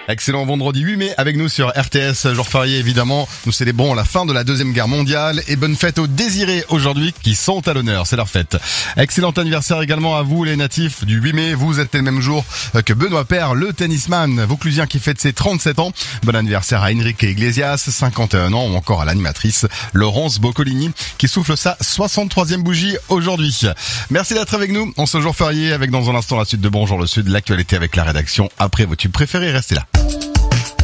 Excellent vendredi 8 mai avec nous sur RTS, jour férié évidemment. Nous célébrons la fin de la Deuxième Guerre mondiale et bonne fête aux désirés aujourd'hui qui sont à l'honneur, c'est leur fête. Excellent anniversaire également à vous les natifs du 8 mai, vous êtes le même jour que Benoît Paire, le tennisman vauclusien qui fête ses 37 ans. Bon anniversaire à Enrique Iglesias, 51 ans, ou encore à l'animatrice Laurence Boccolini qui souffle sa 63e bougie aujourd'hui. Merci d'être avec nous en ce jour férié avec dans un instant la suite de Bonjour le Sud, l'actualité avec la rédaction après vos tubes préférés, restez là.